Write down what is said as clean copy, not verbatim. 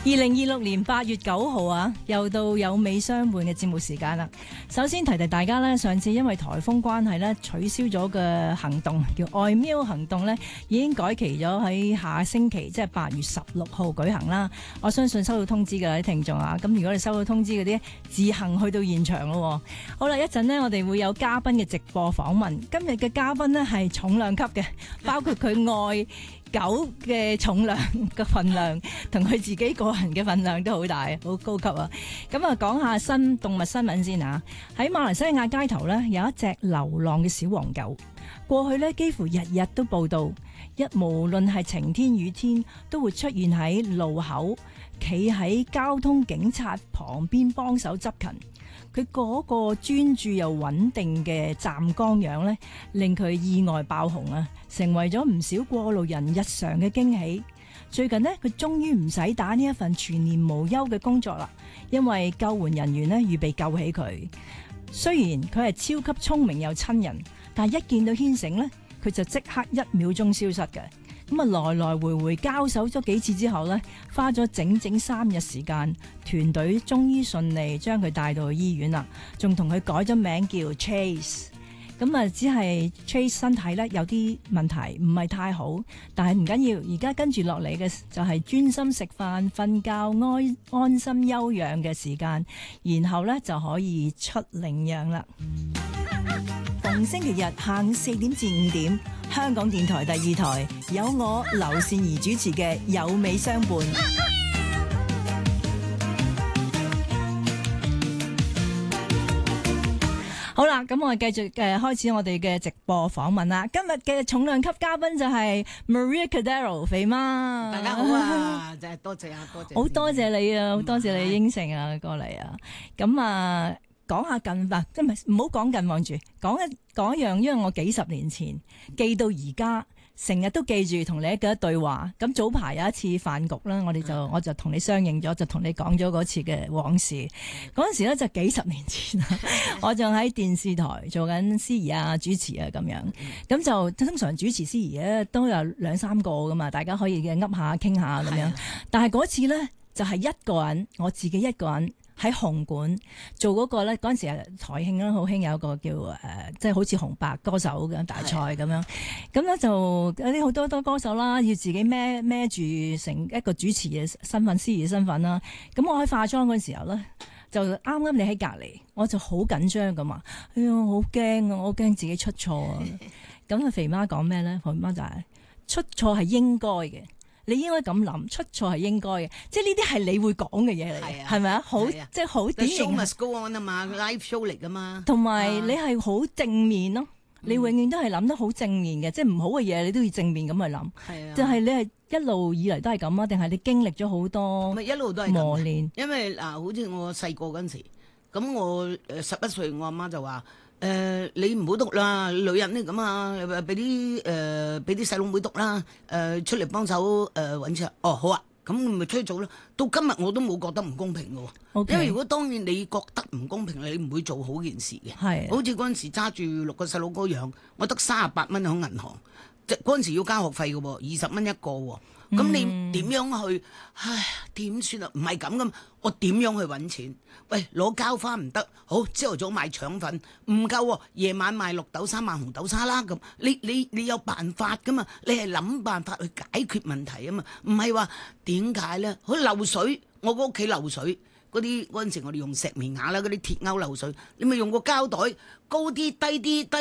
2026年8月9號啊，又到有美相伴嘅節目時間啦。首先提大家呢，上次因為颱風關係呢，取消咗嘅行動叫愛喵行動呢，已經改期咗喺下星期，即係8月16號舉行啦。我相信收到通知㗎啦，啲聽眾啊。咁如果你收到通知嗰啲，自行去到現場咯。好啦，一陣呢，我哋會有嘉賓嘅直播訪問。今日嘅嘉賓呢，係重量級嘅，包括佢愛狗嘅重量嘅份量同佢自己個人嘅份量都好大，好高級啊！咁啊，講下新動物新聞先啊！喺馬來西亞街頭呢，有一隻流浪嘅小黃狗，過去呢，幾乎日日都報道，無論係晴天雨天，都會出現喺路口，企喺交通警察旁邊幫手執勤。佢嗰個專注又穩定嘅站崗樣呢，令佢意外爆紅啊！成為咗唔少過路人日常嘅驚喜。最近呢，佢終於唔使打呢一份全年無休嘅工作啦，因為救援人員呢預備救起佢。雖然佢係超級聰明又親人，但係一見到牽繩呢，佢就即刻1秒鐘消失嘅。咁啊，來來回回交手咗幾次之後呢，花咗整整3日時間，團隊終於順利將佢帶到去醫院啦，仲同佢改咗名叫 Chase。咁啊，只係 Chase 身體呢有啲問題，唔係太好，但係唔緊要。而家跟住落嚟嘅就係專心食飯、瞓覺、安心休養嘅時間，然後呢就可以出領養啦。逢星期日下午4點至5點，香港電台第2台有我劉善儀主持嘅《有美相伴》。好啦，咁我哋繼續開始我哋嘅直播訪問啦。今日嘅重量級嘉賓就係 Maria Cordero 肥媽。 大家好啊，真係多謝啊，多謝。 好多謝你啊，好多謝你應承啊過嚟啊。咁啊，講下近況，即係唔好講近況住，講一樣，因為我幾十年前記到而家，成日都記住同你嘅一對話。咁早排有一次飯局啦，我就同你相應咗，就同你講咗嗰次嘅往事。嗰陣時咧就幾十年前啦，我仲喺電視台做緊司儀啊、主持啊咁樣。咁就通常主持司儀咧都有2-3個噶嘛，大家可以嘅噏下傾下咁樣。但係嗰次咧就係一個人，我自己一個人。喺紅館做嗰個咧，嗰陣時係台慶啦，好興有一個叫即係好似紅白歌手嘅大賽咁樣。咁咧就有啲好多歌手啦，要自己孭住成一個主持嘅身份、司儀嘅身份啦。咁我喺化妝嗰陣時候咧，就啱啱你喺隔離，我就好緊張咁啊！哎呀，好驚啊！我驚自己出錯啊！咁啊，肥媽講咩咧？肥媽就係出錯係應該嘅。你應該咁諗，出錯係應該嘅，即係呢啲係你會講嘅嘢嚟，係咪啊？好，即係好典型。 The show must go on 啊嘛，live show 嚟噶嘛。 同埋你係好正面咯，你永遠都係諗得好正面嘅，即係唔好嘅嘢你都要正面咁去諗。係啊，就係你係一路以嚟都係咁啊？定係你經歷咗好多？ 咪一路都係磨練。 因為嗱，好似我細個嗰陣時，咁我11歲，我阿媽就話。你唔好讀啦，女人嚟咁啊，俾啲細佬妹讀啦，出嚟幫手揾錢。哦，好啊，咁咪出去做咯。到今日我都冇覺得唔公平嘅，okay. 因為如果當然你覺得唔公平，你唔會做好件事嘅。係，好似嗰陣時揸住6個細佬哥養，我得38蚊喺銀行，即嗰陣時要交學費嘅喎，20蚊一個喎。咁你點樣去？唉，點算啊？唔係咁噶嘛，我點樣去揾錢？喂，攞膠花唔得，好朝頭早買腸粉唔夠喎，夜晚買綠豆沙、買紅豆沙啦咁。你有辦法噶嘛？你係諗辦法去解決問題啊嘛，唔係話點解咧？好漏水，我個屋企漏水嗰陣時，我哋用石棉瓦啦，嗰啲鐵鈎漏水，你咪用個膠袋高啲、低啲、低